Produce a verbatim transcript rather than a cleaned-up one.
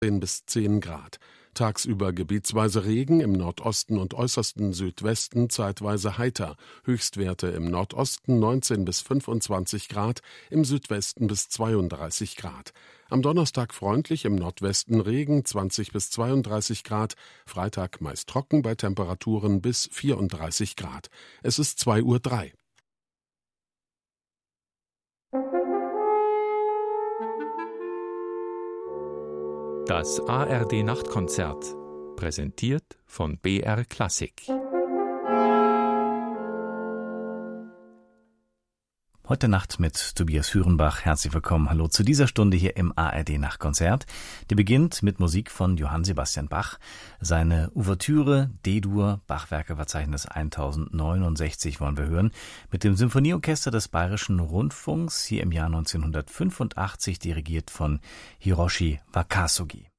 bis zehn Grad. Tagsüber gebietsweise Regen, im Nordosten und äußersten Südwesten zeitweise heiter. Höchstwerte im Nordosten neunzehn bis fünfundzwanzig Grad, im Südwesten bis zweiunddreißig Grad. Am Donnerstag freundlich, im Nordwesten Regen, zwanzig bis zweiunddreißig Grad. Freitag meist trocken bei Temperaturen bis vierunddreißig Grad. Es ist zwei Uhr drei. Das A R D-Nachtkonzert, präsentiert von B R Klassik. Heute Nacht mit Tobias Hürenbach. Herzlich willkommen. Hallo zu dieser Stunde hier im A R D-Nachtkonzert. Die beginnt mit Musik von Johann Sebastian Bach. Seine Ouvertüre D-Dur, Bachwerkeverzeichnis tausendneunundsechzig wollen wir hören. Mit dem Symphonieorchester des Bayerischen Rundfunks, hier im Jahr neunzehnhundertfünfundachtzig, dirigiert von Hiroshi Wakasugi.